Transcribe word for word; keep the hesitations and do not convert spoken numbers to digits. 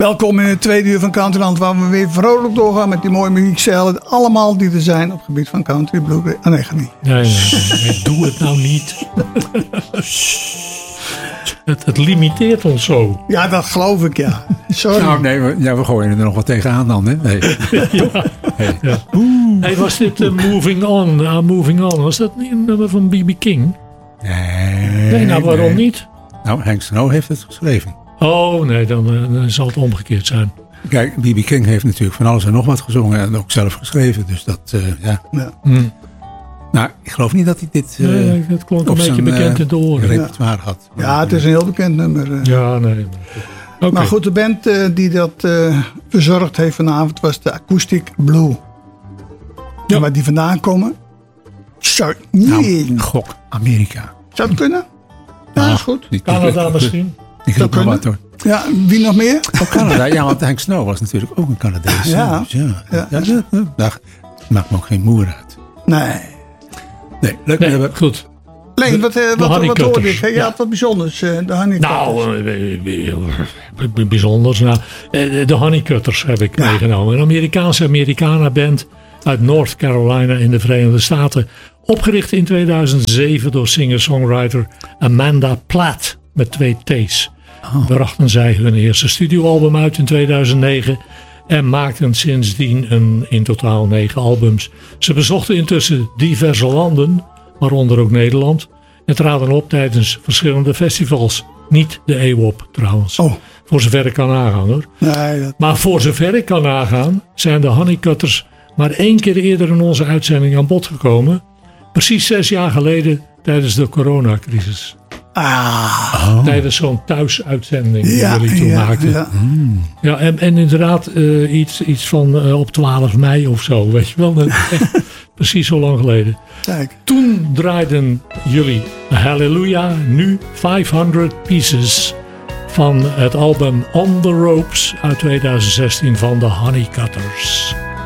Welkom in het tweede uur van Countryland, waar we weer vrolijk doorgaan met die mooie muziekstijlen. Allemaal die er zijn op het gebied van country, bluegrass. Oh nee, ga niet. Nee, nee, nee, nee, doe het nou niet. het, het limiteert ons zo. Ja, dat geloof ik, ja. Sorry. Nou, nee, we, ja, we gooien er nog wat tegenaan dan, hè? Nee. ja. Hey. Ja. Hey, was dit uh, Moving On? Uh, Moving On, was dat niet een nummer van B B King? Nee. Nee, nou waarom nee. niet? Nou, Hank Snow heeft het geschreven. Oh, nee, dan, uh, dan zal het omgekeerd zijn. Kijk, B B King heeft natuurlijk van alles en nog wat gezongen en ook zelf geschreven. Dus dat, uh, ja. ja. Mm. Nou, ik geloof niet dat hij dit uh, nee, dat klonk een op beetje zijn bekend uh, in de oren. repertoire had. Ja, het is een heel bekend nummer. Uh. Ja, nee. Okay. Maar goed, de band uh, die dat uh, verzorgd heeft vanavond was de Acoustic Blue. Ja. En waar die vandaan komen? Zo, nee. Nou, gok, Amerika. Zou het kunnen? Ja, Ah, is goed. Canada misschien? Ik roep nog wat hoor. Ja, wie nog meer? Oh, Canada. Ja, want Hank Snow was natuurlijk ook een Canadees. Ja. Dus ja. Ja. Ja, ja, ja. Daar maakt me ook geen moer uit. Nee. Nee, leuk. Nee, we hebben... goed. Leen, wat, uh, wat, wat hoorde ik? Je ja. had wat bijzonders, uh, de honeycutters. Nou, uh, bijzonders. Nou, uh, de Honeycutters heb ik ja. meegenomen. Een Amerikaanse Americana-band uit North Carolina in de Verenigde Staten. Opgericht in tweeduizend zeven door singer-songwriter Amanda Platt met twee T's. Oh. Brachten zij hun eerste studioalbum uit in tweeduizend negen en maakten sindsdien een, in totaal negen albums. Ze bezochten intussen diverse landen, waaronder ook Nederland, en traden op tijdens verschillende festivals. Niet de A W O P trouwens, oh. voor zover ik kan nagaan hoor. Nee, dat... Maar voor zover ik kan nagaan zijn de Honeycutters maar één keer eerder in onze uitzending aan bod gekomen. Precies zes jaar geleden tijdens de coronacrisis. Ah. Oh. Tijdens zo'n thuisuitzending die ja, jullie toen ja, maakten. Ja, mm. ja en, en inderdaad uh, iets, iets van uh, op twaalf mei of zo. Weet je wel, echt precies zo lang geleden. Kijk. Toen draaiden jullie Hallelujah, nu vijfhonderd Pieces van het album On The Ropes uit tweeduizend zestien van de Honeycutters.